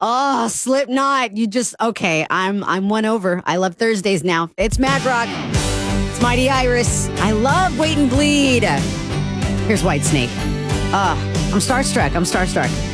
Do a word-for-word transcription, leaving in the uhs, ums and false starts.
Oh, Slipknot. You just okay. I'm I'm won over. I love Thursdays now. It's Mad Rock. It's Mighty Iris. I love Wait and Bleed. Here's Whitesnake. Uh, I'm starstruck. I'm starstruck.